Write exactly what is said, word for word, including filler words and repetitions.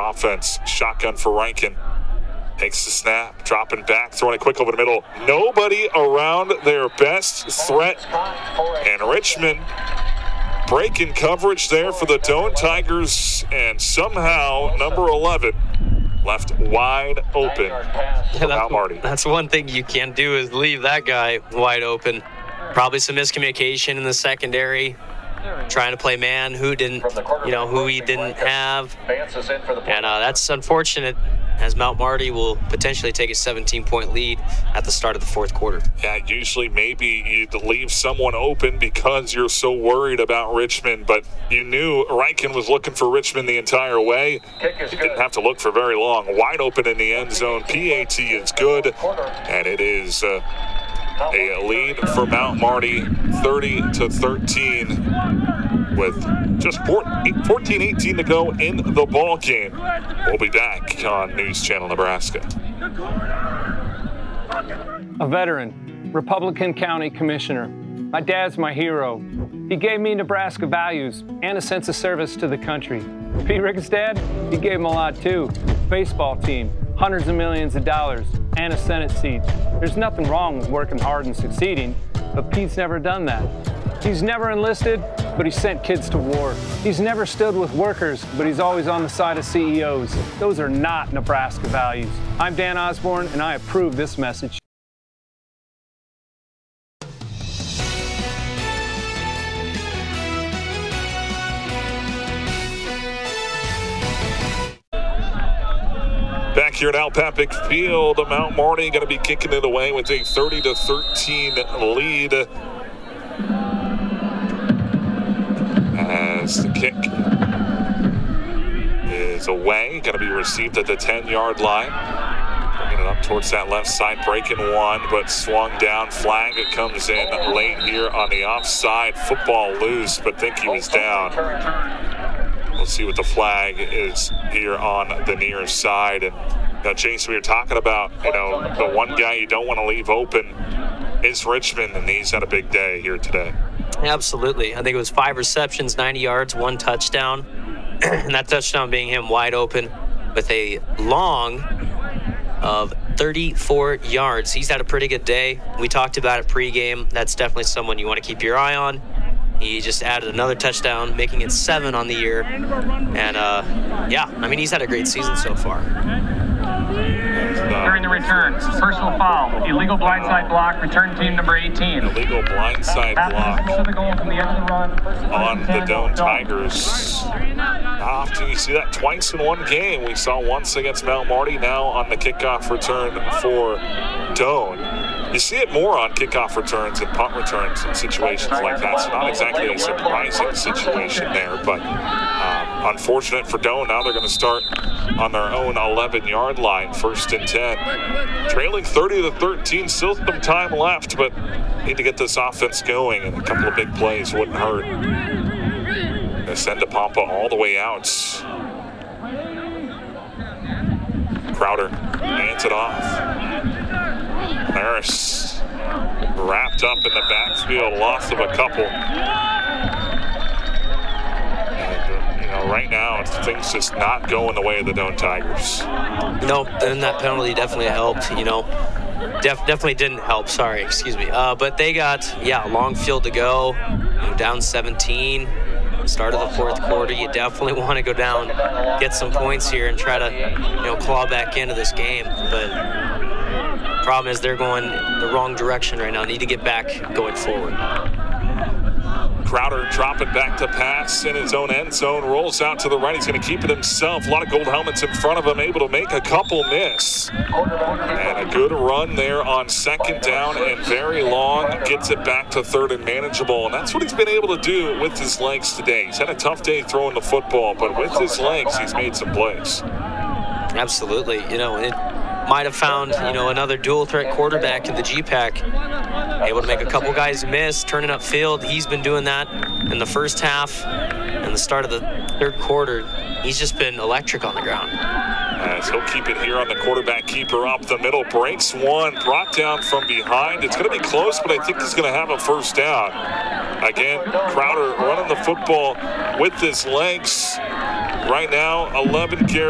offense. Shotgun for Rankin. Takes the snap, dropping back, throwing it quick over the middle. Nobody around their best threat. And Richmond breaking coverage there for the Doane Tigers. And somehow, number eleven left wide open for Mount Marty. That's one thing you can't do is leave that guy wide open. Probably some miscommunication in the secondary. Trying to play man who didn't, you know, who he didn't have. And uh, that's unfortunate, as Mount Marty will potentially take a seventeen-point lead at the start of the fourth quarter. Yeah, usually maybe you'd leave someone open because you're so worried about Richmond, but you knew Rankin was looking for Richmond the entire way. You didn't have to look for very long. Wide open in the end zone. P A T is good, and it is uh, a lead for Mount Marty, thirty to thirteen. With just fourteen eighteen to go in the ball game. We'll be back on News Channel Nebraska. A veteran, Republican County Commissioner. My dad's my hero. He gave me Nebraska values and a sense of service to the country. Pete Rick's dad, he gave him a lot too. Baseball team, hundreds of millions of dollars, and a Senate seat. There's nothing wrong with working hard and succeeding, but Pete's never done that. He's never enlisted, but he sent kids to war. He's never stood with workers, but he's always on the side of C E Os. Those are not Nebraska values. I'm Dan Osborne, and I approve this message. Back here at Al Papik Field, Mount Marty going to be kicking it away with a thirty to thirteen lead. As the kick is away, going to be received at the ten-yard line. Bringing it up towards that left side, breaking one, but swung down. Flag, it comes in late here on the offside. Football loose, but think he was down. We'll see what the flag is here on the near side. And you know, Jason, we were talking about, you know, the one guy you don't want to leave open is Richmond, and he's had a big day here today. Absolutely. I think it was five receptions, ninety yards, one touchdown. And that touchdown being him wide open with a long of thirty-four yards. He's had a pretty good day. We talked about it pregame. That's definitely someone you want to keep your eye on. He just added another touchdown, making it seven on the year. And, uh, yeah, I mean, he's had a great season so far. During the return, personal foul, illegal blindside block, return team number eighteen. Illegal blindside block on the Doane Tigers. Not often you see that twice in one game. We saw once against Mount Marty, now on the kickoff return for Doane. You see it more on kickoff returns and punt returns in situations like that. So not exactly a surprising situation there, but um, unfortunate for Doane. Now they're going to start on their own eleven-yard line, first and ten. Trailing thirty to thirteen, still some time left, but need to get this offense going, and a couple of big plays wouldn't hurt. They send Pampa all the way out. Crowder hands it off. Harris wrapped up in the backfield, loss of a couple. And, you know, right now, things just not going the way of the Doane Tigers. No, and that penalty definitely helped, you know. Def- definitely didn't help, sorry, excuse me. Uh, but they got, yeah, a long field to go, you know, down seventeen. Start of the fourth quarter, you definitely want to go down, get some points here, and try to, you know, claw back into this game. But problem is they're going the wrong direction right now. Need to get back going forward. Crowder dropping back to pass in his own end zone, rolls out to the right. He's going to keep it himself. A lot of gold helmets in front of him, able to make a couple miss. And a good run there on second down and very long. Gets it back to third and manageable. And that's what he's been able to do with his legs today. He's had a tough day throwing the football, but with his legs, he's made some plays. Absolutely. You know, it might have found, you know, another dual threat quarterback in the G PAC. Able to make a couple guys miss, turning up field. He's been doing that in the first half and the start of the third quarter. He's just been electric on the ground. As he'll keep it here on the quarterback keeper up the middle. Breaks one, brought down from behind. It's going to be close, but I think he's going to have a first down. Again, Crowder running the football with his legs. Right now, eleven carries.